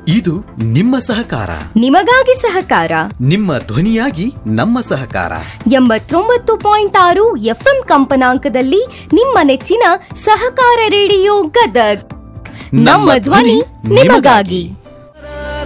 ಇದು ನಿಮ್ಮ ಸಹಕಾರ ನಿಮಗಾಗಿ ಸಹಕಾರ ನಿಮ್ಮ ಧ್ವನಿಯಾಗಿ ನಮ್ಮ ಸಹಕಾರ 89.6 ಎಫ್ಎಂ ಕಂಪನಾಂಕದಲ್ಲಿ ನಿಮ್ಮ ನೆಚ್ಚಿನ ಸಹಕಾರ ರೇಡಿಯೋ ಗದಗ್ ನಮ್ಮ ಧ್ವನಿ ನಿಮಗಾಗಿ.